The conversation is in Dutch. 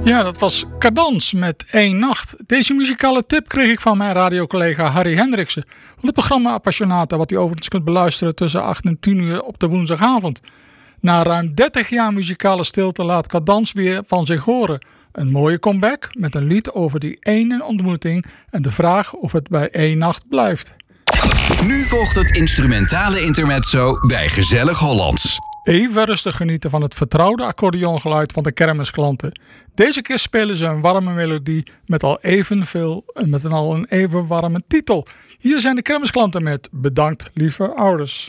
Ja, dat was Cadans met Eén Nacht. Deze muzikale tip kreeg ik van mijn radiocollega Harry Hendriksen van het programma Appassionata, wat u overigens kunt beluisteren tussen 8 en 10 uur op de woensdagavond. Na ruim 30 jaar muzikale stilte laat Cadans weer van zich horen. Een mooie comeback met een lied over die ene ontmoeting en de vraag of het bij één nacht blijft. Nu volgt het instrumentale intermezzo bij Gezellig Hollands. Even rustig genieten van het vertrouwde accordeongeluid van de kermisklanten. Deze keer spelen ze een warme melodie met al een even warme titel. Hier zijn de kermisklanten met Bedankt lieve ouders.